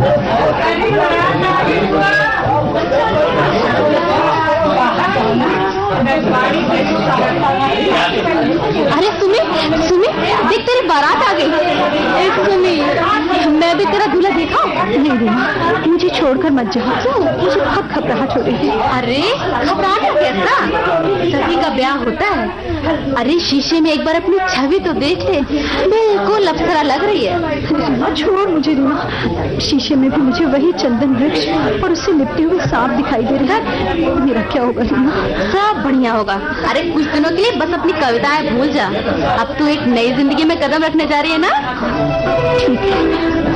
अरे सुमी, सुमी देख तेरी बारात आ गई। सुमी मैं भी तेरा दूल्हा देखा। नहीं रीना, मुझे छोड़कर मत जा। क्यों? मुझे बहुत घबराहट हो रही है। अरे घबराहट कैसा, सभी का ब्याह होता है। अरे शीशे में एक बार अपनी छवि तो देख ले, बिल्कुल अप्सरा लग रही है। छोड़ मुझे रीना, शीशे में भी मुझे वही चंदन वृक्ष और उससे लिपटे हुए सांप दिखाई दे रहा है। मेरा क्या होगा रीना? सब बढ़िया होगा। अरे कुछ दिनों के लिए बस अपनी कविताएं भूल जा। अब तू एक नई जिंदगी में कदम रखने जा रही है ना। ठीक है।